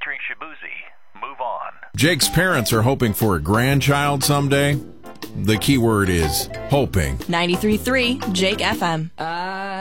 featuring Shibuzi. Move on. Jake's parents are hoping for a grandchild someday. The key word is hoping. 93.3 Jake FM.